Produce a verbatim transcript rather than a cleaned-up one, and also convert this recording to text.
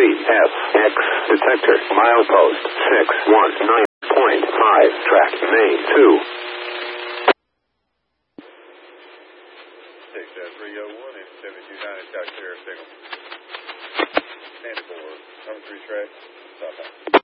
F X detector milepost six one nine point five track main two. six three oh one and seven two nine is got clear signal. Stand for number three track. Stop out.